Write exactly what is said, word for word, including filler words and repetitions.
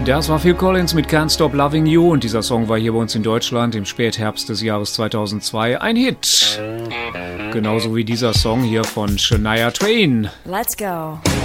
Das war Phil Collins mit Can't Stop Loving You und dieser Song war hier bei uns in Deutschland im Spätherbst des Jahres zweitausendzwei ein Hit. Genauso wie dieser Song hier von Shania Twain. Let's go.